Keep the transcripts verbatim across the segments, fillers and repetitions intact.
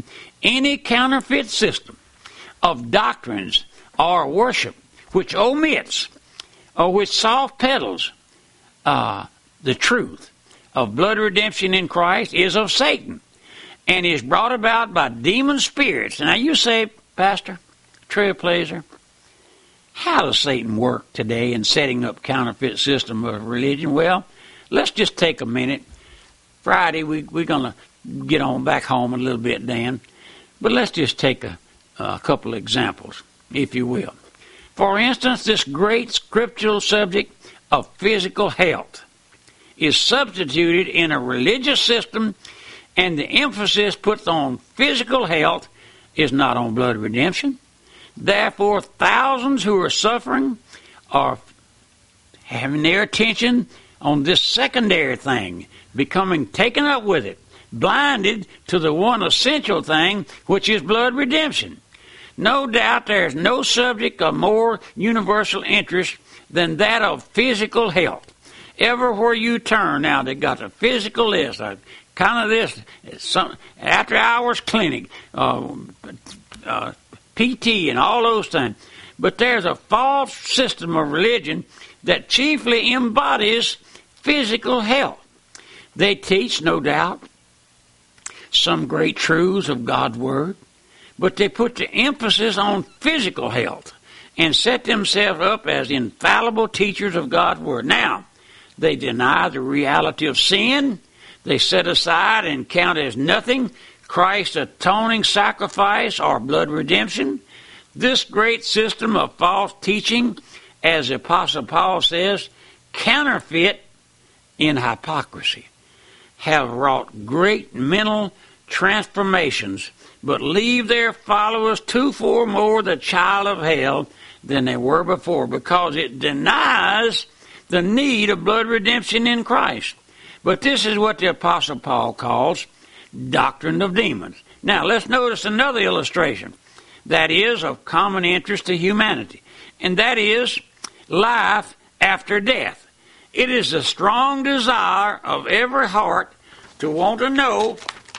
redemption any counterfeit system of doctrines or worship which omits or which soft pedals uh, the truth of blood redemption in Christ is of Satan and is brought about by demon spirits. Now you say, Pastor, Trailblazer, how does Satan work today in setting up counterfeit system of religion? Well, let's just take a minute. Friday, we, we're going to get on back home a little bit, Dan. But let's just take a, a couple of examples, if you will. For instance, this great scriptural subject of physical health is substituted in a religious system, and the emphasis put on physical health is not on blood redemption. Therefore, thousands who are suffering are having their attention on this secondary thing, becoming taken up with it, blinded to the one essential thing, which is blood redemption. No doubt there is no subject of more universal interest than that of physical health. Everywhere you turn now, they got a physical list, a kind of this, some after hours clinic, uh, uh, P T and all those things. But there's a false system of religion that chiefly embodies physical health. They teach, no doubt, some great truths of God's Word, but they put the emphasis on physical health and set themselves up as infallible teachers of God's Word. Now, they deny the reality of sin. They set aside and count as nothing Christ's atoning sacrifice or blood redemption. This great system of false teaching, as the Apostle Paul says, counterfeit in hypocrisy, have wrought great mental transformations, but leave their followers twofold more the child of hell than they were before, because it denies the need of blood redemption in Christ. But this is what the Apostle Paul calls doctrine of demons. Now, let's notice another illustration that is of common interest to humanity, and that is life after death. It is the strong desire of every heart to want to know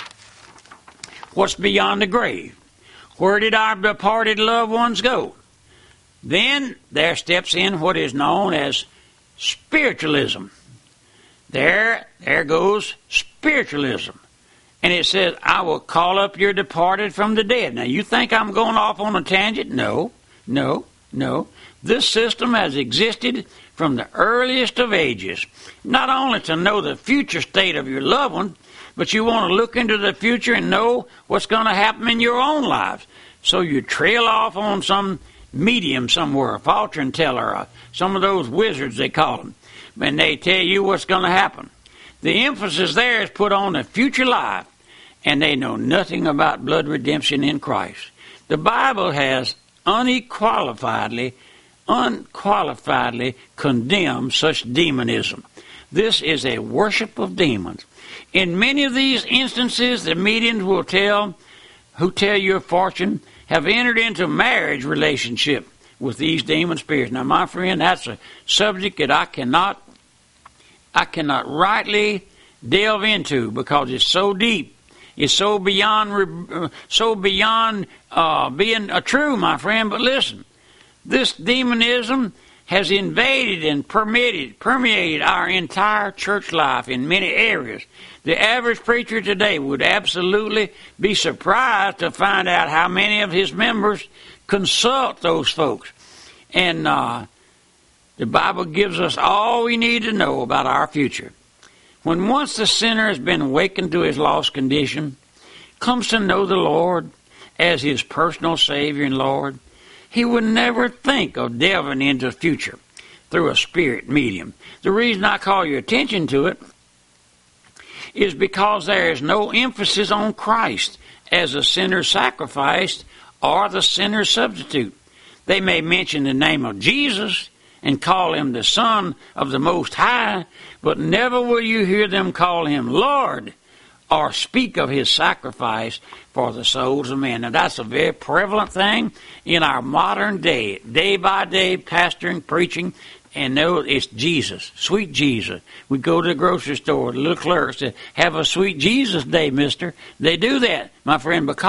what's beyond the grave. Where did our departed loved ones go? Then there steps in what is known as spiritualism. There, there goes spiritualism. And it says, I will call up your departed from the dead. Now, you think I'm going off on a tangent? No, no, no. This system has existed from the earliest of ages, not only to know the future state of your loved one, but you want to look into the future and know what's going to happen in your own lives. So you trail off on some medium somewhere, a fortune teller, or some of those wizards they call them, and they tell you what's going to happen. The emphasis there is put on the future life, and they know nothing about blood redemption in Christ. The Bible has unqualifiedly, unqualifiedly condemned such demonism. This is a worship of demons. In many of these instances, the mediums will tell, who tell your fortune, have entered into marriage relationship with these demon spirits. Now, my friend, that's a subject that I cannot, I cannot rightly delve into because it's so deep. It's so beyond, uh, so beyond uh, being a true, my friend. But listen, this demonism has invaded and permeated, permeated our entire church life in many areas. The average preacher today would absolutely be surprised to find out how many of his members consult those folks. And uh, the Bible gives us all we need to know about our future. When once the sinner has been awakened to his lost condition, comes to know the Lord as his personal Savior and Lord, he would never think of delving into the future through a spirit medium. The reason I call your attention to it is because there is no emphasis on Christ as a sinner's sacrifice or the sinner's substitute. They may mention the name of Jesus and call him the Son of the Most High, but never will you hear them call him Lord or speak of his sacrifice for the souls of men. Now, that's a very prevalent thing in our modern day, day by day, pastoring, preaching, and know it's Jesus, sweet Jesus. We go to the grocery store, the little clerk says, have a sweet Jesus day, mister. They do that, my friend, because